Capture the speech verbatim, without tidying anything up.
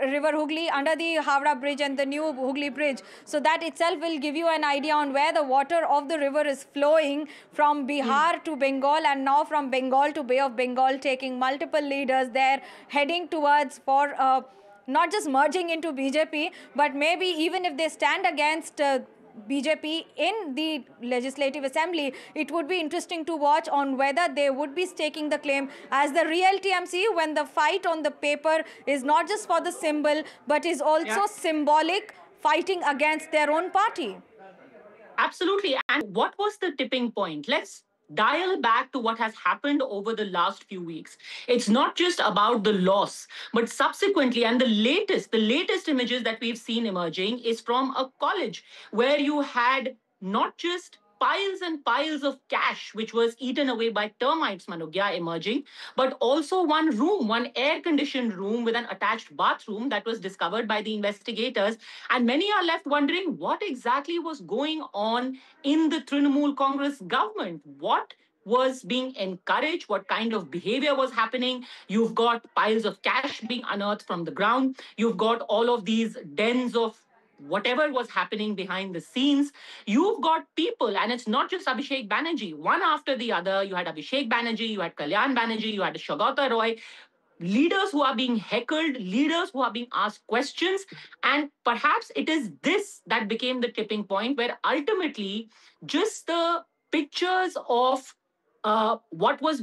river Hooghly under the Howrah Bridge and the new Hooghly Bridge. So that itself will give you an idea on where the water of the river is flowing from Bihar mm. to Bengal, and now from Bengal to Bay of Bengal, taking multiple leaders there, heading towards for uh, not just merging into B J P, but maybe even if they stand against uh, B J P in the Legislative Assembly, it would be interesting to watch on whether they would be staking the claim as the real T M C, when the fight on the paper is not just for the symbol, but is also yeah. symbolic, fighting against their own party. Absolutely. And what was the tipping point? Let's dial back to what has happened over the last few weeks. It's not just about the loss, but subsequently, and the latest, the latest images that we've seen emerging is from a college where you had not just piles and piles of cash, which was eaten away by termites, Manogya, emerging, but also one room, one air-conditioned room with an attached bathroom that was discovered by the investigators. And many are left wondering what exactly was going on in the Trinamool Congress government. What was being encouraged, what kind of behavior was happening. You've got piles of cash being unearthed from the ground. You've got all of these dens of whatever was happening behind the scenes. You've got people, and it's not just Abhishek Banerjee. One after the other, you had Abhishek Banerjee, you had Kalyan Banerjee, you had Saugata Roy, leaders who are being heckled, leaders who are being asked questions. And perhaps it is this that became the tipping point where ultimately just the pictures of uh, what was